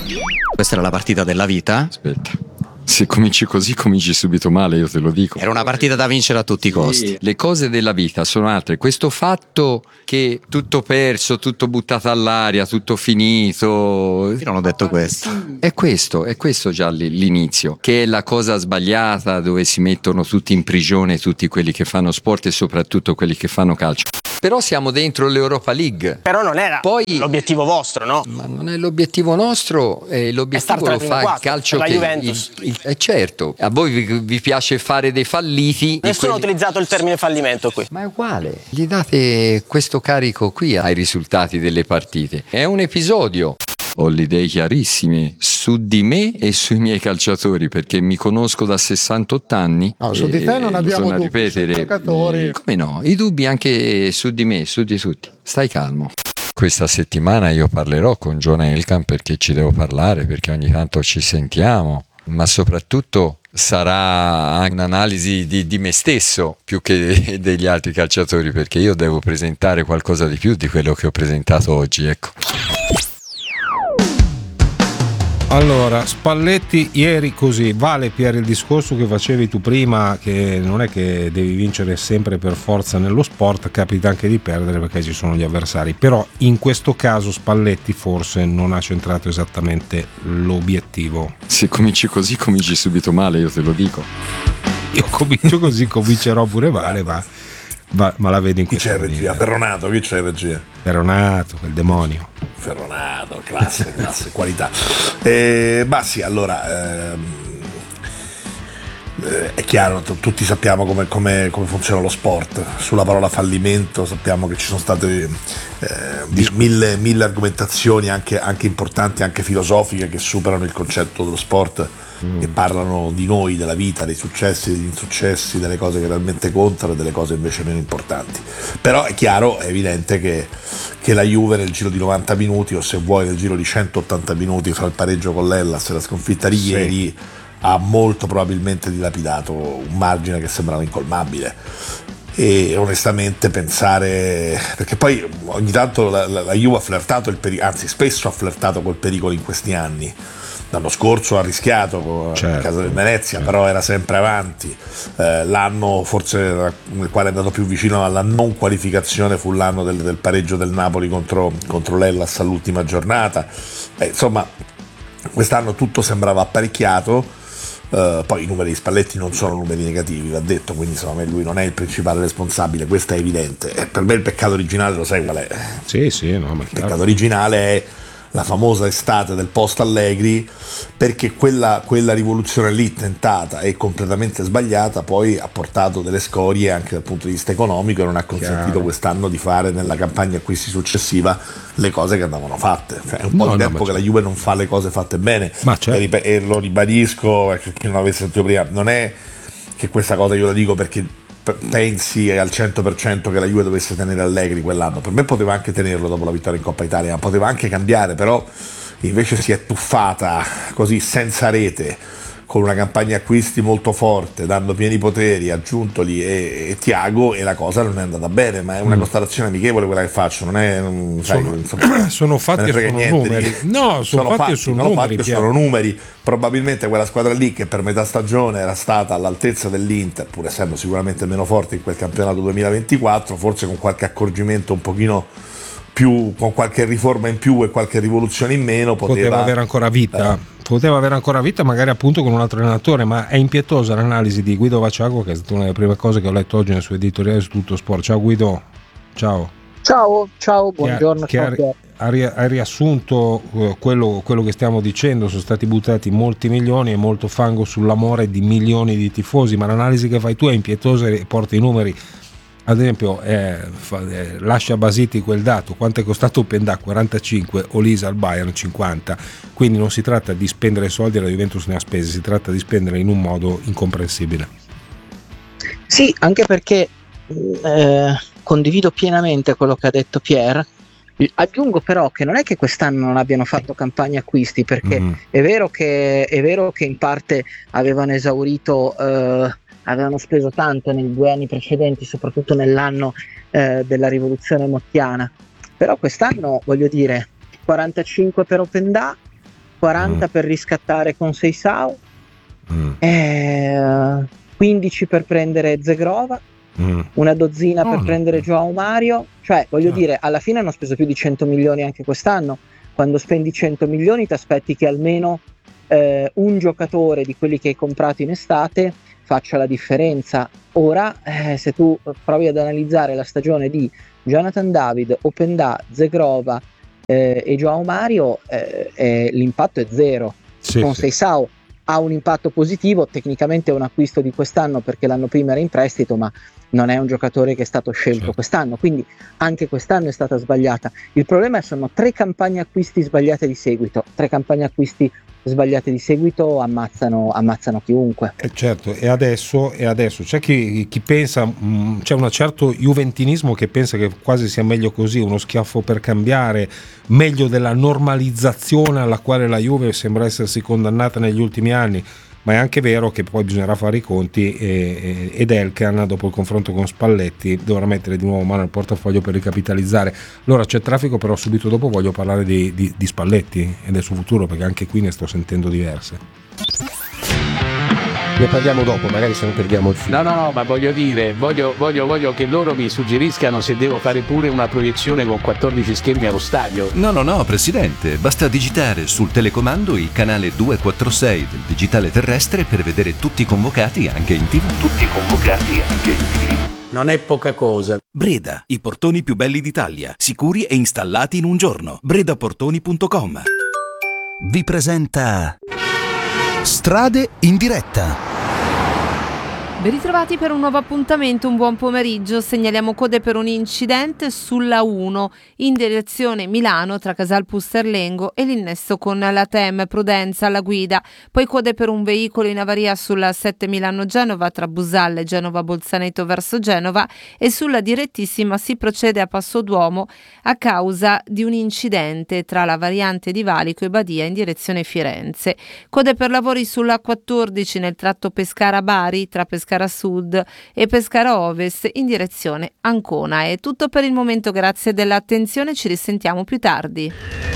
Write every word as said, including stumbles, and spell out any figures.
Questa era la partita della vita. Aspetta. Se cominci così, cominci subito male, io te lo dico. Era una partita da vincere a tutti i costi. Sì, le cose della vita sono altre. Questo fatto che tutto perso, tutto buttato all'aria, tutto finito. Io non ho detto questo. È questo, è questo già l'inizio, che è la cosa sbagliata, dove si mettono tutti in prigione, tutti quelli che fanno sport e soprattutto quelli che fanno calcio. Però siamo dentro l'Europa League. Però non era Poi, l'obiettivo vostro, no? Ma non è l'obiettivo nostro, eh, l'obiettivo lo fa il calcio la che Juventus. Il, il, eh certo, a voi vi, vi piace fare dei falliti. Nessuno quelli... ha utilizzato il termine fallimento qui. Ma è uguale, gli date questo carico qui ai risultati delle partite. È un episodio. Ho le idee chiarissime su di me e sui miei calciatori, perché mi conosco da sessantotto anni. No, su di te non abbiamo dubbi, ripetere. Giocatori. Come no? I dubbi anche su di me, su di tutti. Stai calmo. Questa settimana io parlerò con John Elkann, perché ci devo parlare, perché ogni tanto ci sentiamo, ma soprattutto sarà un'analisi di, di me stesso più che degli altri calciatori, perché io devo presentare qualcosa di più di quello che ho presentato oggi, ecco. Allora, Spalletti ieri così, vale Pier il discorso che facevi tu prima, che non è che devi vincere sempre per forza nello sport, capita anche di perdere perché ci sono gli avversari, però in questo caso Spalletti forse non ha centrato esattamente l'obiettivo. Se cominci così, cominci subito male, io te lo dico. Io comincio così, comincerò pure male, ma, ma, ma la vedi in chi questa c'è in regia? Ferronato, chi c'è in regia? Ferronato, il demonio. Ferronato, classe, classe, qualità. Eh, ma sì, allora ehm, eh, è chiaro, t- tutti sappiamo come, come, come funziona lo sport. Sulla parola fallimento sappiamo che ci sono state eh, mille, mille argomentazioni anche, anche importanti, anche filosofiche, che superano il concetto dello sport, mm. che parlano di noi, della vita, dei successi, degli insuccessi, delle cose che realmente contano e delle cose invece meno importanti. Però è chiaro, è evidente che, che la Juve nel giro di novanta minuti, o se vuoi nel giro di centottanta minuti, fra il pareggio con l'Hellas e la sconfitta di sì. ieri, ha molto probabilmente dilapidato un margine che sembrava incolmabile. E onestamente pensare, perché poi ogni tanto la, la, la Juve ha flirtato il pericolo, anzi spesso ha flirtato col pericolo in questi anni. L'anno scorso ha rischiato con certo, il caso del Venezia, certo. però era sempre avanti. Eh, l'anno forse nel quale è andato più vicino alla non qualificazione fu l'anno del, del pareggio del Napoli contro, contro l'Hellas all'ultima giornata. Eh, insomma, quest'anno tutto sembrava apparecchiato. Uh, poi i numeri di Spalletti non sono numeri negativi, va detto, quindi insomma lui non è il principale responsabile, questo è evidente. E per me il peccato originale lo sai qual è? Sì, sì, no, ma il peccato originale è la famosa estate del post Allegri, perché quella, quella rivoluzione lì tentata e completamente sbagliata poi ha portato delle scorie anche dal punto di vista economico e non ha consentito Chiaro. quest'anno di fare nella campagna acquisti successiva le cose che andavano fatte. Cioè, è un po' no, di tempo no, che certo. la Juve non fa le cose fatte bene, ma certo. e, e lo ribadisco perché chi non l'avesse sentito prima, non è che questa cosa io la dico perché pensi al cento per cento che la Juve dovesse tenere Allegri quell'anno. Per me poteva anche tenerlo dopo la vittoria in Coppa Italia, poteva anche cambiare, però invece si è tuffata così senza rete, con una campagna acquisti molto forte, dando pieni poteri, aggiuntoli e, e Thiago, e la cosa non è andata bene, ma è una mm. constatazione amichevole quella che faccio, non è non, sai, sono, insomma, sono fatti e sono numeri. Di, no, sono, sono fatti, fatti e sono, sono numeri, fatti sono numeri. Probabilmente quella squadra lì, che per metà stagione era stata all'altezza dell'Inter, pur essendo sicuramente meno forte in quel campionato duemilaventiquattro, forse con qualche accorgimento un pochino più, con qualche riforma in più e qualche rivoluzione in meno, poteva, poteva avere ancora vita. Eh, poteva avere ancora vita, magari appunto con un altro allenatore, ma è impietosa l'analisi di Guido Vacciago, che è stata una delle prime cose che ho letto oggi nel suo editoriale su Tutto Sport. Ciao Guido. Ciao. Ciao, ciao, buongiorno. Che ha, che ha, ha riassunto uh, quello, quello che stiamo dicendo. Sono stati buttati molti milioni e molto fango sull'amore di milioni di tifosi, ma l'analisi che fai tu è impietosa e porta i numeri. Ad esempio, eh, fa, eh, lascia basiti quel dato: quanto è costato Pendà? quarantacinque, Olisa al Bayern cinquanta. Quindi non si tratta di spendere soldi, la Juventus ne ha spesi, si tratta di spendere in un modo incomprensibile. Sì, anche perché eh, condivido pienamente quello che ha detto Pier. Aggiungo però che non è che quest'anno non abbiano fatto campagne acquisti, perché mm. è vero che è vero che in parte avevano esaurito eh, avevano speso tanto nei due anni precedenti, soprattutto nell'anno eh, della rivoluzione mottiana, però quest'anno, voglio dire, quarantacinque per Opendà, quaranta mm. per riscattare con Seisao, mm. eh, quindici per prendere Zegrova, mm. una dozzina oh, per no. prendere Joao Mario, cioè voglio ah. dire, alla fine hanno speso più di cento milioni anche quest'anno. Quando spendi cento milioni ti aspetti che almeno eh, un giocatore di quelli che hai comprato in estate faccia la differenza. Ora eh, se tu provi ad analizzare la stagione di Jonathan David, Openda, Zegrova eh, e Joao Mario, eh, eh, l'impatto è zero. Sì, con sì. Seisao ha un impatto positivo, tecnicamente è un acquisto di quest'anno perché l'anno prima era in prestito, ma non è un giocatore che è stato scelto certo. quest'anno, quindi anche quest'anno è stata sbagliata. Il problema è sono tre campagne acquisti sbagliate di seguito, tre campagne acquisti sbagliate di seguito ammazzano, ammazzano chiunque. Eh certo, e adesso, e adesso c'è chi, chi pensa, mh, c'è un certo juventinismo che pensa che quasi sia meglio così, uno schiaffo per cambiare, meglio della normalizzazione alla quale la Juve sembra essersi condannata negli ultimi anni. Ma è anche vero che poi bisognerà fare i conti e, ed Elkan, dopo il confronto con Spalletti, dovrà mettere di nuovo mano al portafoglio per ricapitalizzare. Allora c'è traffico, però subito dopo voglio parlare di, di, di Spalletti e del suo futuro, perché anche qui ne sto sentendo diverse. Ne parliamo dopo, magari se non perdiamo il filo. No, no, no, ma voglio dire, voglio, voglio, voglio che loro mi suggeriscano se devo fare pure una proiezione con quattordici schermi allo stadio. No, no, no, Presidente, basta digitare sul telecomando il canale duecentoquarantasei del digitale terrestre per vedere tutti i convocati anche in tivù. Tutti convocati anche in tivù. Non è poca cosa. Breda, i portoni più belli d'Italia, sicuri e installati in un giorno. bredaportoni punto com vi presenta Strade in diretta. Ben ritrovati per un nuovo appuntamento, un buon pomeriggio. Segnaliamo code per un incidente sulla uno in direzione Milano tra Casal Pusterlengo e l'innesto con la T E M, prudenza alla guida. Poi code per un veicolo in avaria sulla sette Milano-Genova tra Busalle e Genova-Bolzaneto verso Genova, e sulla direttissima si procede a Passo d'Uomo a causa di un incidente tra la variante di Valico e Badia in direzione Firenze. Code per lavori sulla quattordici nel tratto Pescara-Bari tra Pescara Pescara Sud e Pescara Ovest in direzione Ancona. È tutto per il momento, grazie dell'attenzione, ci risentiamo più tardi.